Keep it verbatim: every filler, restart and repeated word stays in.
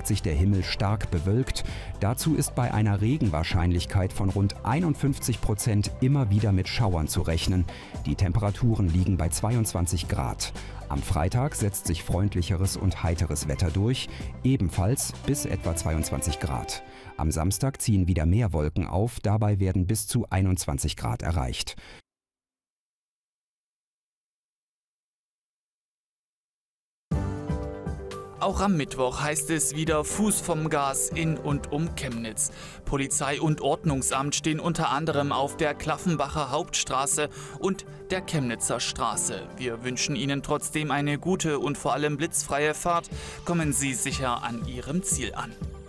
zeigt sich der Himmel stark bewölkt. Dazu ist bei einer Regenwahrscheinlichkeit von rund einundfünfzig Prozent immer wieder mit Schauern zu rechnen. Die Temperaturen liegen bei zweiundzwanzig Grad. Am Freitag setzt sich freundlicheres und heiteres Wetter durch, ebenfalls bis etwa zweiundzwanzig Grad. Am Samstag ziehen wieder mehr Wolken auf, dabei werden bis zu einundzwanzig Grad erreicht. Auch am Mittwoch heißt es wieder Fuß vom Gas in und um Chemnitz. Polizei und Ordnungsamt stehen unter anderem auf der Klaffenbacher Hauptstraße und der Chemnitzer Straße. Wir wünschen Ihnen trotzdem eine gute und vor allem blitzfreie Fahrt. Kommen Sie sicher an Ihrem Ziel an.